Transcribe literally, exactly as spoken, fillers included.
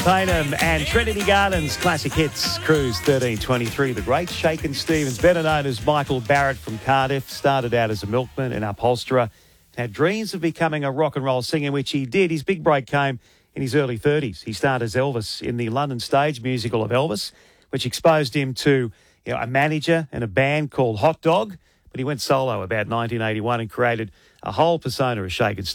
Paynham and Trinity Gardens Classic Hits Cruise thirteen twenty-three. The great Shakin' Stevens, better known as Michael Barrett from Cardiff, started out as a milkman and upholsterer, had dreams of becoming a rock and roll singer, which he did. His big break came in his early thirties. He starred as Elvis in the London stage musical of Elvis, which exposed him to you know, a manager and a band called Hot Dog. But he went solo about nineteen eighty-one and created a whole persona of Shakin' Stevens.